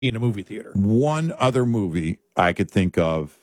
in a movie theater. One other movie I could think of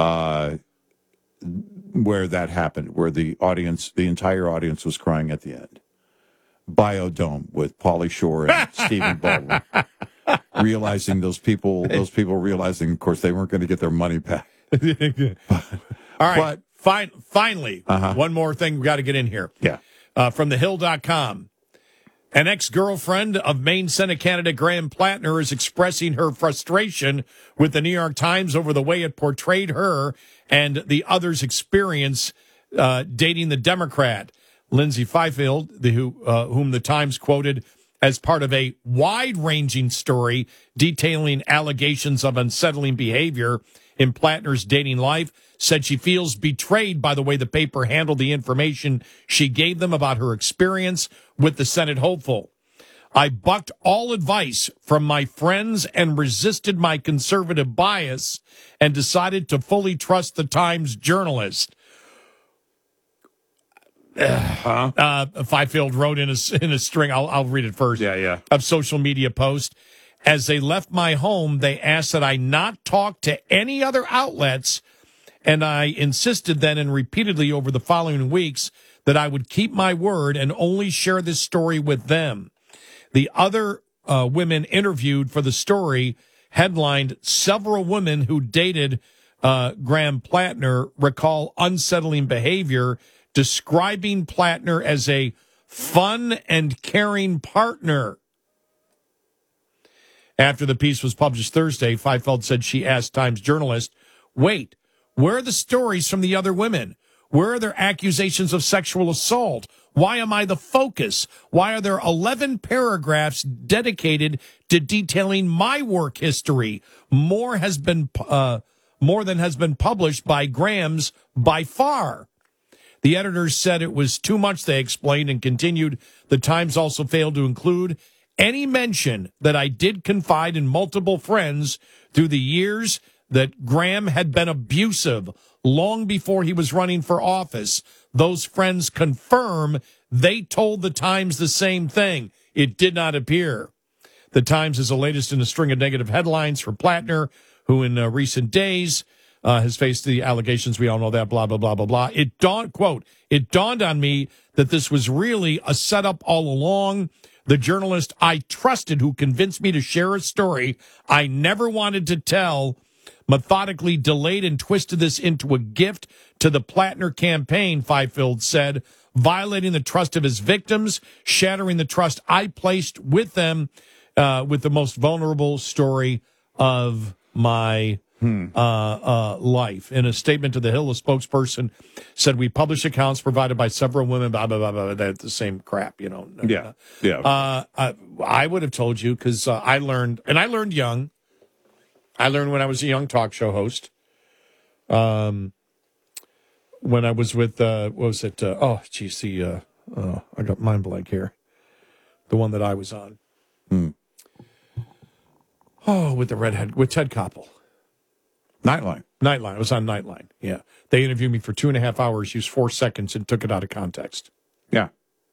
where that happened, where the entire audience was crying at the end. Biodome with Pauly Shore and Stephen Baldwin. Realizing those people realizing, of course, they weren't going to get their money back. All right. Finally, one more thing we got to get in here. Yeah. From thehill.com. An ex-girlfriend of Maine Senate candidate Graham Plattner is expressing her frustration with the New York Times over the way it portrayed her and the others' experience dating the Democrat. Lindsay Fifield, whom the Times quoted as part of a wide-ranging story detailing allegations of unsettling behavior in Plattner's dating life, said she feels betrayed by the way the paper handled the information she gave them about her experience with the Senate hopeful. I bucked all advice from my friends and resisted my conservative bias and decided to fully trust the Times journalist. Fifield wrote in a string, I'll read it first, of social media post. As they left my home, they asked that I not talk to any other outlets, and I insisted then and repeatedly over the following weeks that I would keep my word and only share this story with them. The other women interviewed for the story headlined several women who dated Graham Plattner recall unsettling behavior, describing Plattner as a fun and caring partner. After the piece was published Thursday, Fifield said she asked Times journalist, wait, where are the stories from the other women? Where are their accusations of sexual assault? Why am I the focus? Why are there 11 paragraphs dedicated to detailing my work history? More than has been published by Graham's by far. The editors said it was too much, they explained, and continued, the Times also failed to include any mention that I did confide in multiple friends through the years that Graham had been abusive long before he was running for office. Those friends confirm they told the Times the same thing. It did not appear. The Times is the latest in a string of negative headlines for Plattner, who in recent days has faced the allegations. We all know that, blah, blah, blah, blah, blah. It dawned on me that this was really a setup all along. The journalist I trusted who convinced me to share a story I never wanted to tell methodically delayed and twisted this into a gift to the Plattner campaign, Fifield said, violating the trust of his victims, shattering the trust I placed with them with the most vulnerable story of my life. In a statement to The Hill, a spokesperson said, we publish accounts provided by several women, blah, blah, blah, blah. That's the same crap, you know. I would have told you because I learned young. I learned when I was a young talk show host. When I was with, what was it? I got mind blank here. The one that I was on. With the redhead, with Ted Koppel. Nightline. I was on Nightline. Yeah. They interviewed me for 2.5 hours, used 4 seconds, and took it out of context. Yeah.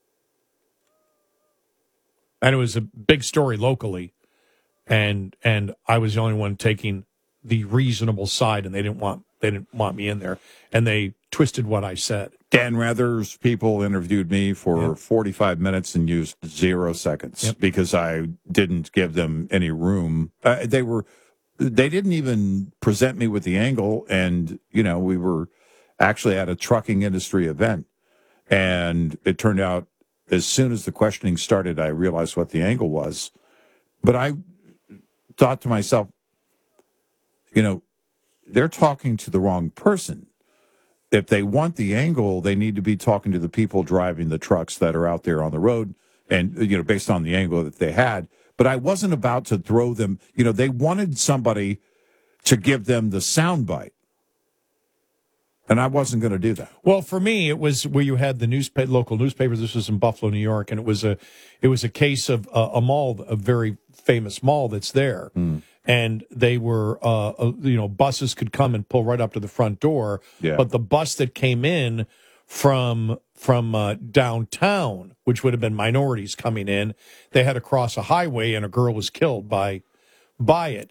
And it was a big story locally. And I was the only one taking the reasonable side, and they didn't want me in there. And they twisted what I said. Dan Rather's people interviewed me for 45 minutes and used 0 seconds because I didn't give them any room. They didn't even present me with the angle, and, you know, we were actually at a trucking industry event, and it turned out as soon as the questioning started, I realized what the angle was. But I thought to myself, you know, they're talking to the wrong person. If they want the angle, they need to be talking to the people driving the trucks that are out there on the road and, you know, based on the angle that they had. But I wasn't about to throw them. You know, they wanted somebody to give them the soundbite. And I wasn't going to do that. Well, for me, it was where you had the local newspapers. This was in Buffalo, New York, and it was a case of a mall, a very famous mall that's there. And they were, buses could come and pull right up to the front door. Yeah. But the bus that came in from downtown, which would have been minorities coming in, they had to cross a highway, and a girl was killed by buy it.